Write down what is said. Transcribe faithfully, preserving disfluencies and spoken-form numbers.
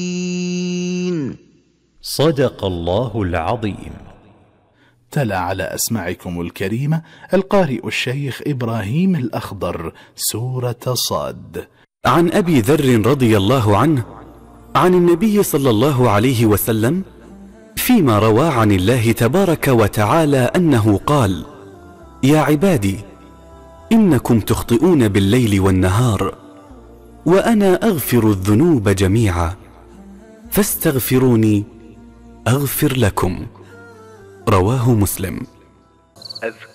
صدق الله العظيم. تلا على أسماعكم الكريمة القارئ الشيخ إبراهيم الأخضر سورة صاد. عن أبي ذر رضي الله عنه عن النبي صلى الله عليه وسلم فيما روى عن الله تبارك وتعالى أنه قال: يا عبادي إنكم تخطئون بالليل والنهار وأنا أغفر الذنوب جميعا فاستغفروني أغفر لكم. رواه مسلم.